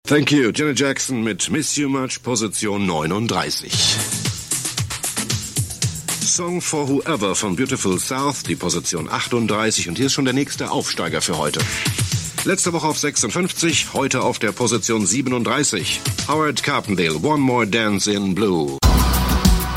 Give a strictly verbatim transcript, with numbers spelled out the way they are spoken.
Thank you. Janet Jackson mit Miss You Much, Position neununddreißig. Song for Whoever von Beautiful South, die Position achtunddreißig. Und hier ist schon der nächste Aufsteiger für heute. Letzte Woche auf sechsundfünfzig, heute auf der Position siebenunddreißig. Howard Carpendale, One More Dance in Blue.